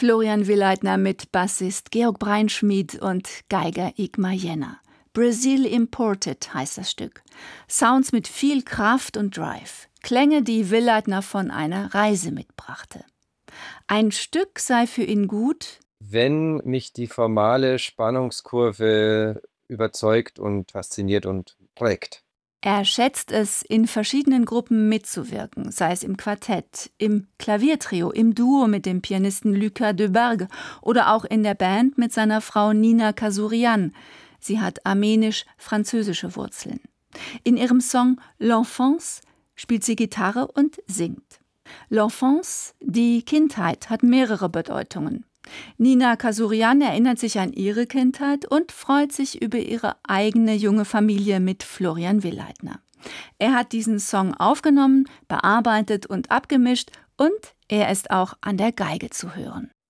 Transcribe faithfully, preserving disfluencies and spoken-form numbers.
Florian Willeitner mit Bassist Georg Breinschmidt und Geiger Igmar Jenner. Brazil Imported heißt das Stück. Sounds mit viel Kraft und Drive. Klänge, die Willeitner von einer Reise mitbrachte. Ein Stück sei für ihn gut, wenn mich die formale Spannungskurve überzeugt und fasziniert und prägt. Er schätzt es, in verschiedenen Gruppen mitzuwirken, sei es im Quartett, im Klaviertrio, im Duo mit dem Pianisten Lucas Debargue oder auch in der Band mit seiner Frau Nina Kasurian. Sie hat armenisch-französische Wurzeln. In ihrem Song L'Enfance spielt sie Gitarre und singt. L'Enfance, die Kindheit, hat mehrere Bedeutungen. Nina Kasurian erinnert sich an ihre Kindheit und freut sich über ihre eigene junge Familie mit Florian Willeitner. Er hat diesen Song aufgenommen, bearbeitet und abgemischt und er ist auch an der Geige zu hören.